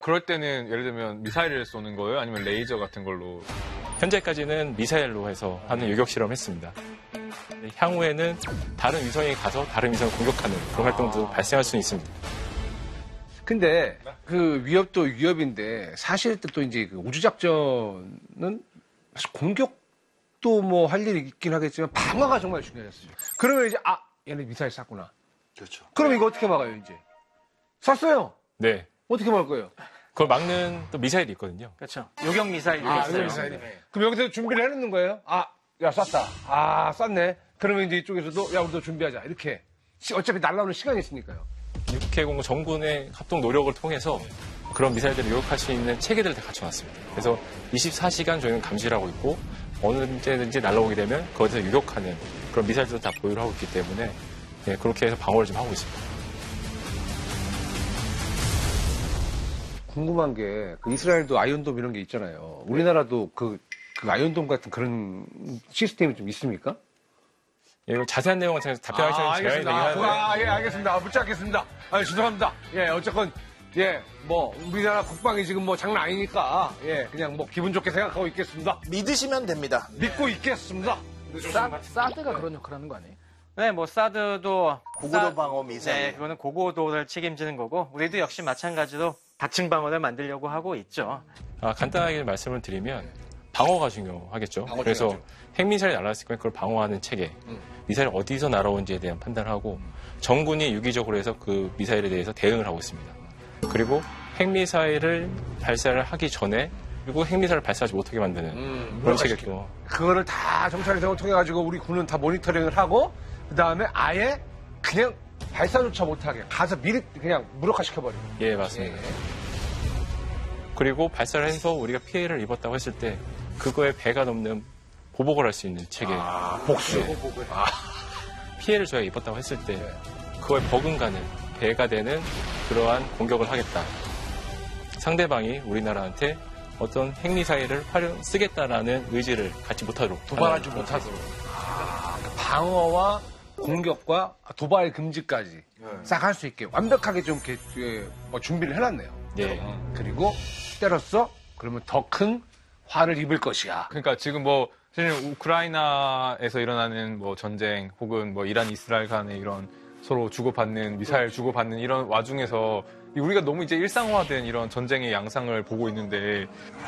그럴 때는 예를 들면 미사일을 쏘는 거예요? 아니면 레이저 같은 걸로? 현재까지는 미사일로 해서 하는 요격 실험을 했습니다. 향후에는 다른 위성이 가서 다른 위성을 공격하는 그런 활동도 발생할 수는 있습니다. 근데 그 위협도 위협인데 사실 또 이제 그 우주작전은 사실 공격도 뭐 할 일이 있긴 하겠지만 방어가 정말 중요했어요. 그러면 이제 얘네 미사일 쐈구나. 그렇죠. 그럼 이거 어떻게 막아요 이제? 쐈어요. 네. 어떻게 막을 거예요? 그걸 막는 또 미사일이 있거든요. 그렇죠. 요격 미사일이 있어요. 미사일이. 그럼 여기서 준비를 해놓는 거예요? 야 쐈다. 쐈네. 그러면 이제 이쪽에서도 야 우리도 준비하자. 이렇게 어차피 날라오는 시간이 있으니까요. 육해공 정군의 합동 노력을 통해서 그런 미사일들을 요격할 수 있는 체계들을 다 갖춰놨습니다. 그래서 24시간 저희는 감시를 하고 있고 언제든지 날라오게 되면 거기서 유격하는 그런 미사일들도 다 보유를 하고 있기 때문에 네, 그렇게 해서 방어를 좀 하고 있습니다. 궁금한 게 그 이스라엘도 아이언돔 이런 게 있잖아요. 우리나라도 그 아이언돔 같은 그런 시스템이 좀 있습니까? 예, 이거 자세한 내용은 제가 답변하기 전에 제가 얘기하는데. 예, 알겠습니다. 묻지않겠습니다. 죄송합니다. 예, 어쨌건 뭐 우리나라 국방이 지금 뭐 장난 아니니까 그냥 뭐 기분 좋게 생각하고 있겠습니다. 믿으시면 됩니다. 믿고 있겠습니다. 사드가 그런 역할을 하는 거 아니에요? 네, 뭐 사드도 고고도 방어 미사일. 네, 그거는 고고도를 책임지는 거고 우리도 역시 마찬가지로 다층 방어를 만들려고 하고 있죠. 간단하게 말씀을 드리면 방어가 중요하겠죠. 그래서 핵미사일이 날아왔을 거면 그걸 방어하는 체계, 미사일이 어디서 날아온지에 대한 판단을 하고 정군이 유기적으로 해서 그 미사일에 대해서 대응을 하고 있습니다. 그리고 핵미사일을 발사를 하기 전에 그리고 핵미사일을 발사하지 못하게 만드는 그런 체계도. 그거를 다 정찰위성을 통해 가지고 우리 군은 다 모니터링을 하고 그 다음에 아예 그냥 발사조차 못하게 가서 미리 그냥 무력화시켜버리고. 예, 맞습니다. 그리고 발사를 해서 우리가 피해를 입었다고 했을 때 그거에 배가 넘는 보복을 할 수 있는 체계. 복수. 피해를 저희가 입었다고 했을 때 그거에 버금가는 배가 되는 그러한 공격을 하겠다. 상대방이 우리나라한테 어떤 핵미사일을 쓰겠다라는 의지를 갖지 못하도록. 도발하지 못하도록. 방어와 공격과 도발 금지까지 싹 할 수 있게 완벽하게 좀 준비를 해놨네요. 네. 그리고 때렸어? 그러면 더 큰 화를 입을 것이야. 그러니까 지금 뭐 사실 우크라이나에서 일어나는 뭐 전쟁 혹은 뭐 이란 이스라엘 간의 이런 서로 주고받는 미사일 주고받는 이런 와중에서 우리가 너무 이제 일상화된 이런 전쟁의 양상을 보고 있는데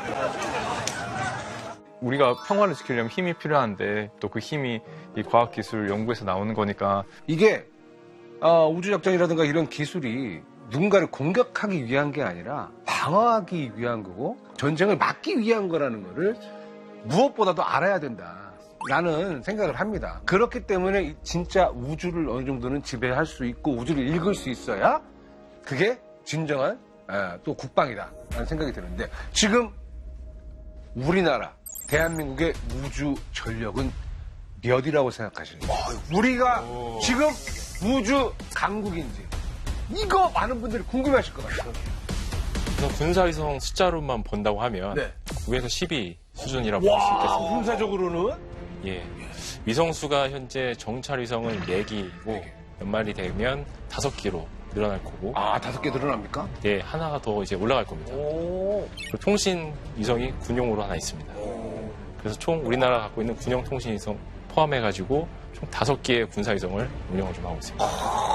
우리가 평화를 지키려면 힘이 필요한데 또 그 힘이 이 과학기술 연구에서 나오는 거니까 이게 우주작전이라든가 이런 기술이 누군가를 공격하기 위한 게 아니라 방어하기 위한 거고 전쟁을 막기 위한 거라는 거를 무엇보다도 알아야 된다라는 생각을 합니다. 그렇기 때문에 진짜 우주를 어느 정도는 지배할 수 있고 우주를 읽을 수 있어야 그게 진정한 또 국방이다라는 생각이 드는데 지금 우리나라 대한민국의 우주 전력은 몇이라고 생각하시는지 우리가 지금 우주 강국인지 이거 많은 분들이 궁금해하실 것 같아요. 그래서 군사위성 숫자로만 본다고 하면 9에서 12 수준이라고 볼 수 있겠습니다. 군사적으로는? 예. 위성수가 현재 정찰 위성을 4기고 연말이 되면 5기로 늘어날 거고. 5개 늘어납니까? 예, 하나가 더 이제 올라갈 겁니다. 그리고 통신 위성이 군용으로 하나 있습니다. 그래서 총 우리나라가 갖고 있는 군용 통신 위성 포함해가지고 총 5개의 군사 위성을 운영을 좀 하고 있습니다.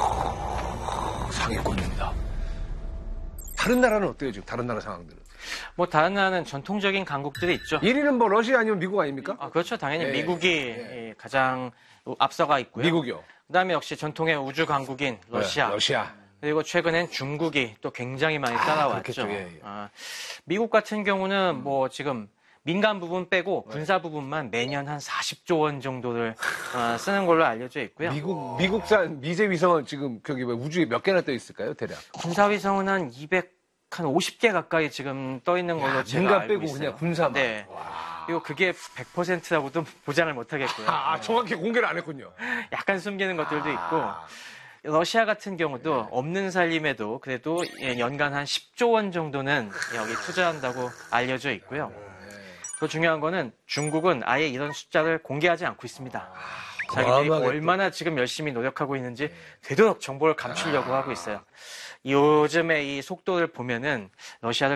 상위권입니다. 다른 나라는 어때요, 지금? 다른 나라 상황들은? 뭐 다른 나라는 전통적인 강국들이 있죠. 1위는 뭐 러시아 아니면 미국 아닙니까? 그렇죠. 당연히 미국이 가장 앞서가 있고요. 미국이요. 그다음에 역시 전통의 우주 강국인 러시아. 그리고 최근엔 중국이 또 굉장히 많이 따라왔죠. 미국 같은 경우는 뭐 지금 민간 부분 빼고 군사 부분만 매년 한 40조 원 정도를 쓰는 걸로 알려져 있고요. 미국산 미제 위성은 지금 우주에 몇 개나 떠 있을까요, 대략? 군사 위성은 한 50개 가까이 지금 떠 있는 걸로 제가 민간 알고 빼고 있어요. 그냥 군사만. 네. 그리고 그게 100%라고도 보장을 못 하겠고요. 정확히 공개를 안 했군요. 약간 숨기는 것들도 있고. 러시아 같은 경우도 없는 살림에도 그래도 연간 한 10조 원 정도는 여기 투자한다고 알려져 있고요. 더 중요한 거는 중국은 아예 이런 숫자를 공개하지 않고 있습니다. 자기들이 얼마나 지금 열심히 노력하고 있는지 되도록 정보를 감추려고 하고 있어요. 요즘에 이 속도를 보면은 러시아를